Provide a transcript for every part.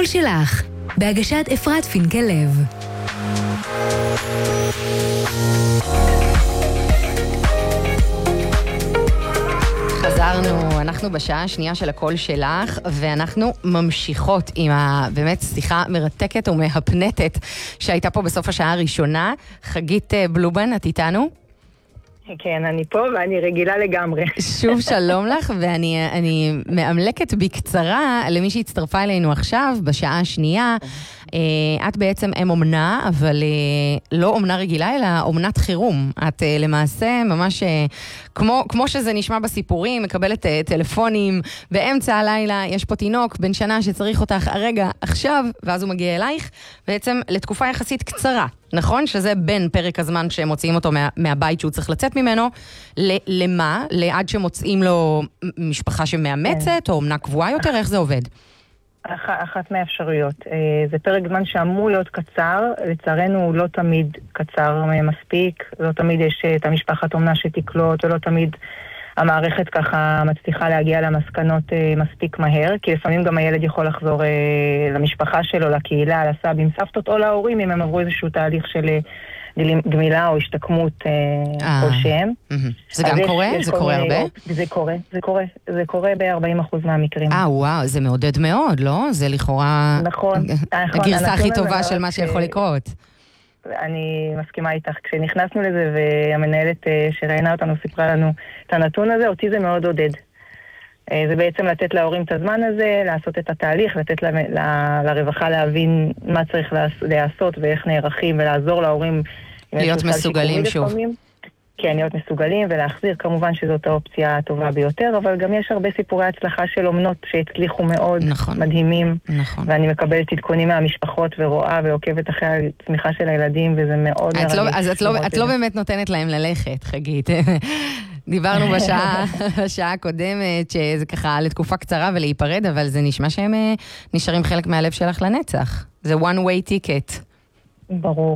הקול שלך, בהגשת אפרת פינקלב. חזרנו, אנחנו בשעה השנייה של הקול שלך, ואנחנו ממשיכות עם באמת שיחה מרתקת ומהפנטת שהייתה פה בסוף השעה הראשונה. חגית בלובן, את איתנו? כן, אני פה ואני רגילה לגמרי. שוב שלום לך, ואני מאמלקת בקצרה למי שהצטרפה אלינו עכשיו בשעה השנייה. את בעצם אם אומנה, אבל לא אומנה רגילה, אלא אומנת חירום. את למעשה ממש, כמו שזה נשמע בסיפורים, מקבלת טלפונים באמצע הלילה, יש פה תינוק בן שנה שצריך אותך הרגע עכשיו, ואז הוא מגיע אלייך, בעצם לתקופה יחסית קצרה. נכון? שזה בין פרק הזמן שמוציאים אותו מהבית שהוא צריך לצאת ממנו, למה? לעד שמוצאים לו משפחה שמאמצת, או אומנה קבועה יותר? איך זה עובד? אחת מהאפשרויות. זה פרק זמן שאמור להיות קצר, לצערנו הוא לא תמיד קצר מספיק, לא תמיד יש את המשפחת אומנה שתקלוט, ולא תמיד המערכת ככה מצליחה להגיע למסקנות מספיק מהר, כי לפעמים גם הילד יכול לחזור למשפחה שלו, לקהילה, לסבים, סבתות או להורים, אם הם עברו איזשהו תהליך של גמילה או השתקמות כלשהם. זה גם קורה? זה קורה הרבה? זה קורה ב-40% מהמקרים. וואו, זה מעודד מאוד, לא? זה לכאורה הגרסה הכי טובה של מה שיכול לקרות. אני מסכימה איתך. כשנכנסנו לזה והמנהלת שראיינה אותנו סיפרה לנו את הנתון הזה, אותי זה מאוד עודד. זה בעצם לתת להורים את הזמן הזה, לעשות את התהליך, לתת לרווחה להבין מה צריך לעשות ואיך נערכים, ולעזור להורים להיות מסוגלים שוב. כן, להיות מסוגלים ולהחזיר, כמובן שזאת האופציה הטובה ביותר, אבל גם יש הרבה סיפורי הצלחה של אומנות שהצליחו מאוד, מדהימים, ואני מקבלת עדכונים מהמשפחות ורואה ועוקבת אחרי הצמיחה של הילדים, וזה מאוד מרגיש. אז את לא באמת נותנת להם ללכת, חגית. דיברנו בשעה הקודמת שזה ככה לתקופה קצרה ולהיפרד, אבל זה נשמע שהם נשארים חלק מהלב שלך לנצח. זה one way ticket. ברור.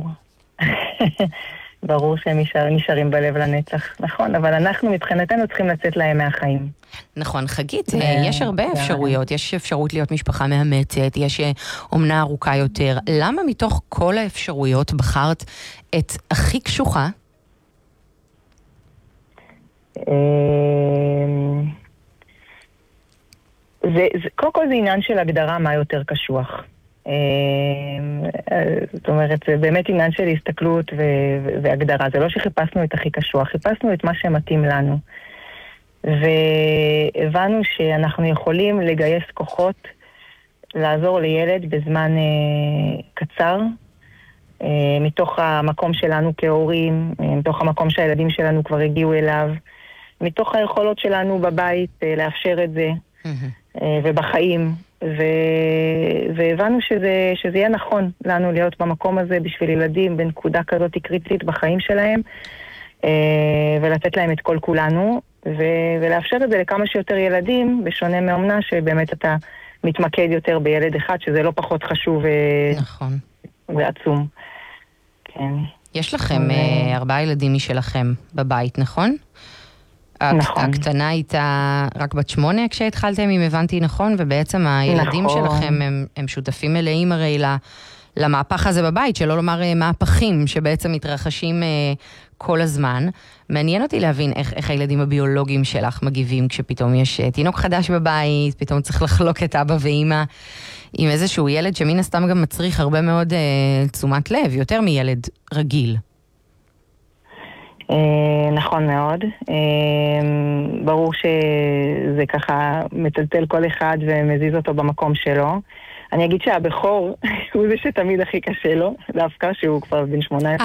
ברור שהם נשארים בלב לנצח, נכון, אבל אנחנו מבחינתנו צריכים לצאת להם מהחיים. נכון, חגית, יש הרבה אפשרויות, יש אפשרות להיות משפחה מאמצת, יש אומנה ארוכה יותר. למה מתוך כל האפשרויות בחרת את הכי קשוחה? קודם כל זה עניין של הגדרה מה יותר קשוח. זאת אומרת, זה באמת עניין של הסתכלות והגדרה. זה לא שחיפשנו את הכי קשוח, חיפשנו את מה שמתאים לנו. והבנו שאנחנו יכולים לגייס כוחות, לעזור לילד בזמן קצר, מתוך המקום שלנו כהורים, מתוך המקום שהילדים שלנו כבר הגיעו אליו, מתוך היכולות שלנו בבית לאפשר את זה, ובחיים. והבנו שזה יהיה נכון לנו להיות במקום הזה בשביל ילדים בנקודה כזאת קריטית בחיים שלהם, ולתת להם את כל כולנו, ולאפשר את זה לכמה שיותר ילדים, בשונה מאומנה שבאמת אתה מתמקד יותר בילד אחד, שזה לא פחות חשוב נכון. ועצום. כן. יש לכם 4 ילדים משלכם בבית, נכון? נכון. הקטנה הייתה רק בת 8 כשהתחלתם, אם הבנתי נכון, ובעצם הילדים שלכם הם שותפים מלאים הרי למהפך הזה בבית, שלא לומר מהפכים שבעצם מתרחשים כל הזמן. מעניין אותי להבין איך הילדים הביולוגיים שלך מגיבים כשפתאום יש תינוק חדש בבית, פתאום צריך לחלוק את אבא ואמא עם איזשהו ילד שמן הסתם גם מצריך הרבה מאוד תשומת לב, יותר מילד רגיל. נכון מאוד. ברור שזה ככה מטלטל כל אחד ומזיז אותו במקום שלו. אני אגיד שהבכור הוא זה שתמיד הכי קשה לו, דווקא שהוא כבר בן 18.